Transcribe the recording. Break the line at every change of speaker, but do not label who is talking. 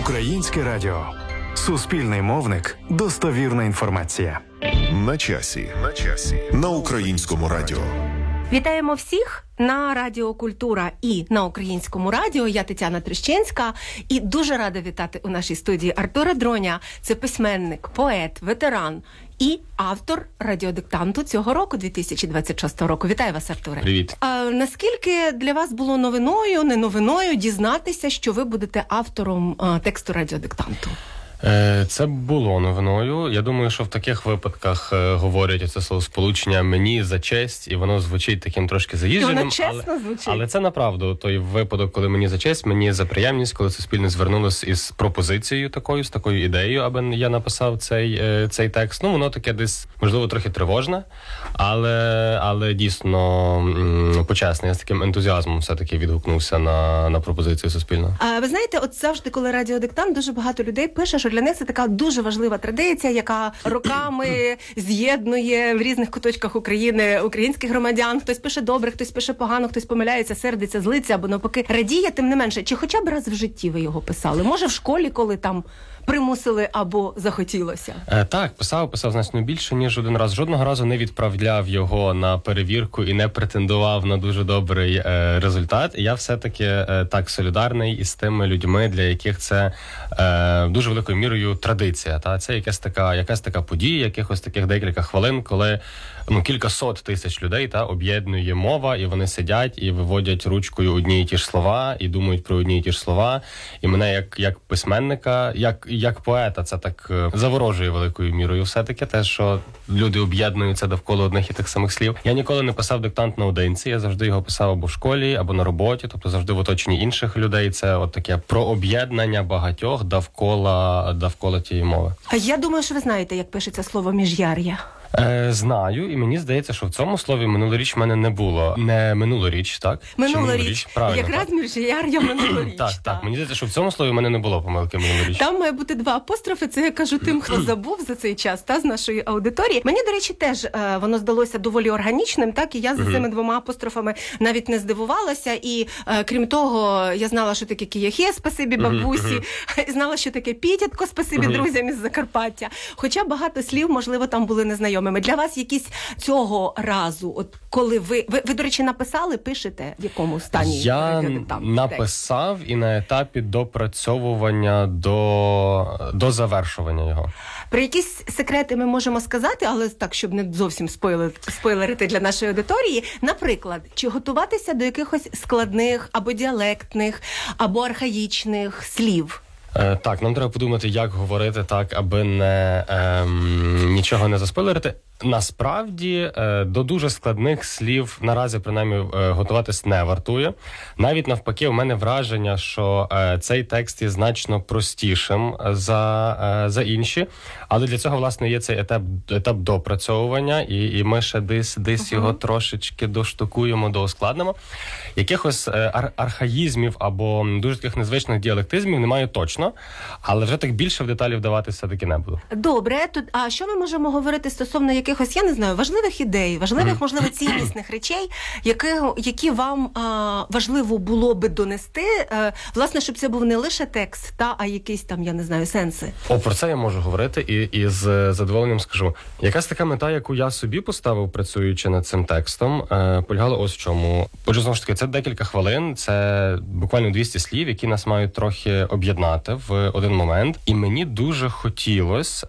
Українське радіо. Суспільний мовник. Достовірна інформація.
На часі. На Українському радіо.
Вітаємо всіх на Радіо Культура і на Українському радіо. Я Тетяна Трещинська і дуже рада вітати у нашій студії Артура Дроня. Це письменник, поет, ветеран і автор радіодиктанту цього року, 2026 року. Вітаю вас, Артуре.
Привіт.
Наскільки для вас було новиною, не новиною дізнатися, що ви будете автором тексту радіодиктанту?
Це було новиною. Я думаю, що в таких випадках говорять це словосполучення «мені за честь», і воно звучить таким трошки заїждженим.
Воно чесно звучить.
Але це направду той випадок, коли мені за честь, мені за приємність, коли Суспільне звернулося із пропозицією такою, з такою ідеєю, аби я написав цей текст. Ну, воно таке десь, можливо, трохи тривожне, але дійсно почесне. Я з таким ентузіазмом все-таки відгукнувся на пропозицію Суспільного.
Ви знаєте, от завжди, коли радіодиктант, дуже багато людей пише, що для них це така дуже важлива традиція, яка роками з'єднує в різних куточках України українських громадян. Хтось пише добре, хтось пише погано, хтось помиляється, сердиться, злиться або навпаки радіє. Тим не менше, чи хоча б раз в житті ви його писали? Може, в школі, коли там примусили або захотілося?
Так, писав значно більше, ніж один раз. Жодного разу не відправляв його на перевірку і не претендував на дуже добрий результат. Я все-таки так солідарний із тими людьми, для яких це дуже великою мірою традиція. Це якась така подія, якихось таких декілька хвилин, коли кілька сот тисяч людей об'єднує мова, і вони сидять і виводять ручкою одні і ті ж слова, і думають про одні і ті ж слова. І мене як письменника, як поета, це так заворожує великою мірою все-таки те, що люди об'єднуються довкола одних і тих самих слів. Я ніколи не писав диктант наодинці, я завжди його писав або в школі, або на роботі, тобто завжди в оточенні інших людей. Це от таке про об'єднання багатьох довкола тієї мови.
А я думаю, що ви знаєте, як пишеться слово «міжяр'я».
Знаю, і мені здається, що в цьому слові минулоріч в мене не було. Не минулоріч, так?
Минулоріч.
Правильно.
Якраз «міжяр'я» минулоріч.
Так. Мені здається, що в цьому слові в мене не було помилки минулоріч.
Там має бути два апострофи. Це я кажу тим, хто забув за цей час з нашої аудиторії. Мені, до речі, теж воно здалося доволі органічним, так? І я за цими двома апострофами навіть не здивувалася. І крім того, я знала, що таке кияхє, спасибі бабусі. Знала, що таке пітятко, спасибі друзям із Закарпаття. Хоча багато слів, можливо, там були незнайомі. Для вас якісь цього разу, от коли ви, до речі, написали, пишете, в якому стані?
Я написав і на етапі допрацьовування до завершування його.
Про якісь секрети ми можемо сказати, але так, щоб не зовсім спойлерити для нашої аудиторії. Наприклад, чи готуватися до якихось складних або діалектних, або архаїчних слів?
Так, нам треба подумати, як говорити так, аби нічого не заспойлерити. Насправді, до дуже складних слів наразі, принаймні, готуватись не вартує. Навіть навпаки, у мене враження, що цей текст є значно простішим за інші. Але для цього, власне, є цей етап допрацьовування, і ми ще десь його трошечки доштукуємо, доускладнимо. Якихось архаїзмів або дуже таких незвичних діалектизмів немає точно, але вже так більше в деталі вдаватися все-таки не буду.
Добре, а що ми можемо говорити стосовно якихось, я не знаю, важливих ідей, важливих, можливо, ціннісних речей, які вам важливо було би донести, власне, щоб це був не лише текст, а якісь там, я не знаю, сенси?
Про це я можу говорити і з задоволенням скажу. Якась така мета, яку я собі поставив, працюючи над цим текстом, полягала ось в чому. Отже, знову ж таки, це декілька хвилин, це буквально 200 слів, які нас мають трохи об'єднати в один момент. І мені дуже хотілося